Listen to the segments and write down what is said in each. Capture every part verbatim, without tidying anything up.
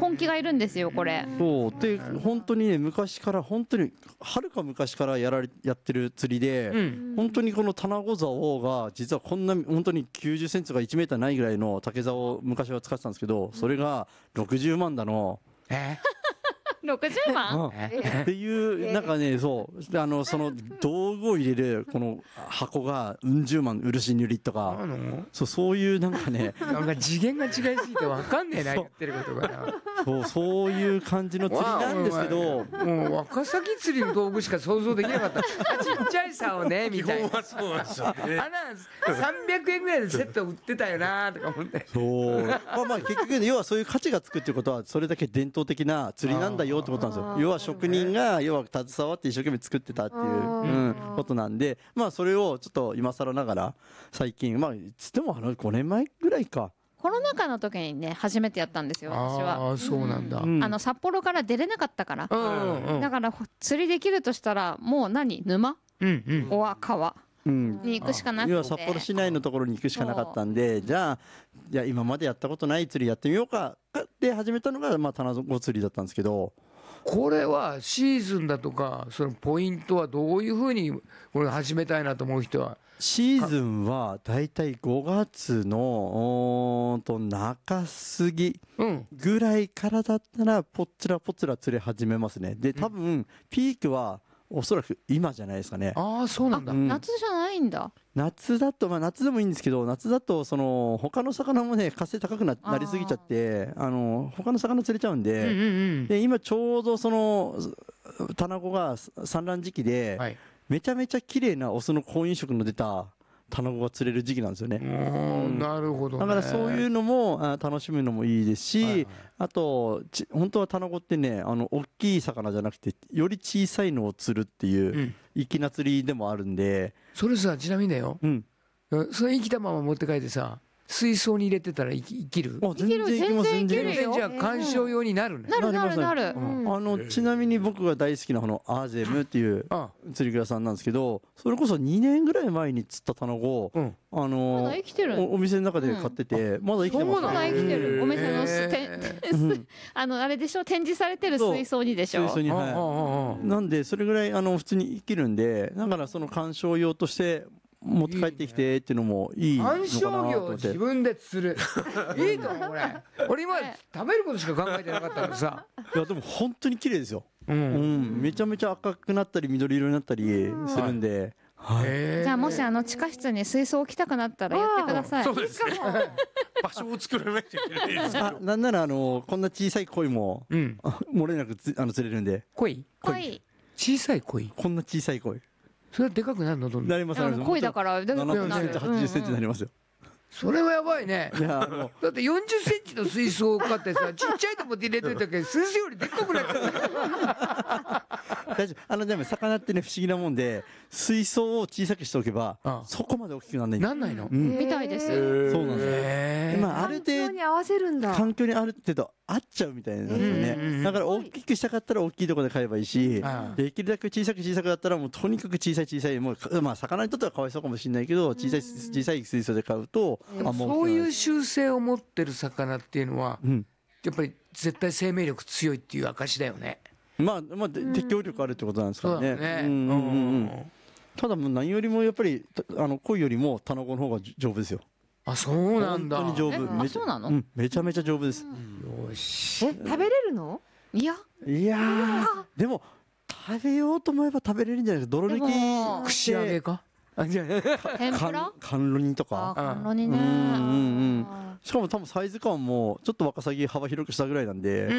根気がいるんですよこれ。 そうで本当にね昔から本当にはるか昔からやられやってる釣りで、うん、本当にこのタナゴ竿が実はこんな本当にきゅうじゅっセンチとかいちメーターないぐらいの竹竿を昔は使ってたんですけど、それがろくじゅうまんだの。 えろくじゅうまん、うん、 っていうなんかね、そうあのその道具を入れるこの箱がうん十万漆塗りとか、そうそういうなんかねなんか次元が違いすぎてわかんねえな言ってることがな。 そうそういう感じの釣りなんですけど、 もうワカサギ釣りの道具しか想像できなかった。ちっちゃい竿ねみたいな。基本はそうなんですよね。あらさんびゃくえんぐらいでセット売ってたよなとか思って。 そうまあまあ結局要はそういう価値がつくっていうことはそれだけ伝統的な釣りなんだよってことなんですよ。要は職人が要は携わって一生懸命作ってたっていう、うん、ことなんで、まあそれをちょっと今更ながら最近まあつってもあのごねんまえぐらいか。 コロナ禍の時にね初めてやったんですよ私は。 ああそうなんだ、 うん、あの札幌から出れなかったから、うんうん、だから釣りできるとしたらもう何沼、うんうん、お川に行くしかなくて、 要は札幌市内のところに行くしかなかったんで、じゃあいや今までやったことない釣りやってみようかって始めたのがまあタナゴ釣りだったんですけど、 これはシーズンだとかそのポイントはどういうふうにこれ始めたいなと思う人は。 シーズンはだいたいごがつのおーと中過ぎぐらいからだったらぽっつらぽっつら釣れ始めますね。で多分ピークはおそらく今じゃないですかね。 ああそうなんだ、うん、 夏じゃないんだ。 夏だとまあ夏でもいいんですけど、夏だとその他の魚もね活性高く な, なりすぎちゃってあの他の魚釣れちゃうんで、うんうんうん、で今ちょうどそのタナゴが産卵時期で、はい、めちゃめちゃ綺麗なオスの婚姻色の出たタナゴが釣れる時期なんですよね。 うん、なるほどね。 だからそういうのも楽しむのもいいですし、はいはい、あと本当はタナゴってねあの大きい魚じゃなくてより小さいのを釣るっていう粋な釣りでもあるんで、 うん、それさちなみにだよ、うん、それ生きたまま持って帰ってさ水槽に入れてたら生き、生きる？ 生きる、全然生きるよ。 全然じゃあ鑑賞用になるね。 なるなるなる。 うん、あのちなみに僕が大好きなこのアーゼムっていう釣り具屋さんなんですけど、それこそにねんぐらい前に釣ったタナゴ、うん、あのまだ生きてるお, お店の中で買ってて、うん、まだ生きてます。 まだ生きてる。お店のてあのあれでしょ、展示されてる水槽にでしょ。 水槽に、はい。なんでそれぐらいあの普通に生きるんで、だからその鑑賞用として持って帰ってきてっていうのもいいのかなと思って。 観賞魚を自分で釣るいいと思う。俺俺今食べることしか考えてなかったからさ。 いやでも本当に綺麗ですよ、うんうん、めちゃめちゃ赤くなったり緑色になったりするんで、 はい、じゃあもしあの地下室に水槽置きたくなったら言ってください。 そうですね場所を作らなきゃいけないですけど、 なんならあのこんな小さい鯉も、うん、漏れなくつあの釣れるんで。 鯉鯉小さい鯉、 こんな小さい鯉それはでかくなるの？どんどんなります。 鯉だからでかくなる。 ななじゅっセンチはちじゅっセンチになりますよ。 それはやばいね。 いやあのだってよんじゅっセンチの水槽を買ってさちっちゃいとこで入れといたけど水槽よりでっかくなっちゃう大丈夫。あのでも魚ってね不思議なもんで、水槽を小さくしておけばああそこまで大きくならない。 なんないの、 うん、 みたいです。 そうなんですよ。まあある程度環境に合わせるんだ。 環境にある程度合っちゃうみたいなんですよね。だから大きくしたかったら大きいところで買えばいいし、できるだけ小さく小さくだったらもうとにかく小さい小さい、もうまあ魚にとってはかわいそうかもしれないけど、小さい小さい水槽で買うと、 あそういう習性を持ってる魚っていうのは、うん、やっぱり絶対生命力強いっていう証だよね。 まあまあ適応力あるってことなんですからね。ただもう何よりもやっぱりあの鯉よりもタナゴの方が丈夫ですよ。 あ、そうなんだ。 本当に丈夫。 あ、そうなの？ うん、めちゃめちゃ丈夫です。 よし。 え、食べれるの？ いや。 いやでも食べようと思えば食べれるんじゃないですか。泥抜き。 串揚げか？ あ、じゃあ天ぷら？ 甘露煮とか。 甘露煮ね。うんうんうん。しかも多分サイズ感もちょっとワカサギ幅広くしたぐらいなんで。うん。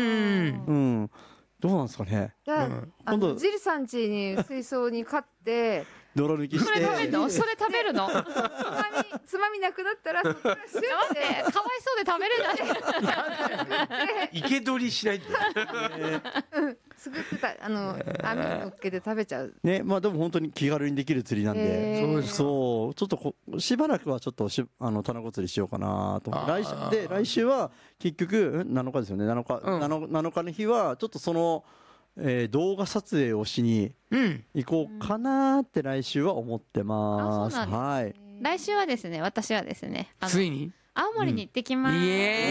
うん。どうなんですかね。 今度ジルさん家に水槽に飼って泥抜きして。 それ食べるの？それ食べるの？ つまみつまみなくなったらそこからシュッて。 待って、かわいそうで食べれない。 生け捕りしないと。 すぐってたあの網に乗っけて食べちゃう。 ね、まあでも本当に気軽にできる釣りなんで。 そうですか。 そう、ちょっとこしばらくはちょっとしあのタナゴ釣りしようかなと。来週で来週は結局なのかですよね。なのか、うん、なのなのかの日はちょっとその。えー、動画撮影をしに行こうかなって来週は思ってます。 うん、はい。来週はですね、私はですね、 ついに青森に行ってきます。うん、イエーイ。